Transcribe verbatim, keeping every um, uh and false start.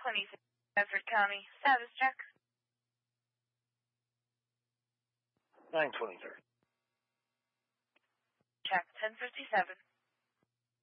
twenty-six, Bedford County. Status check. nine twenty-third. Check ten fifty-seven.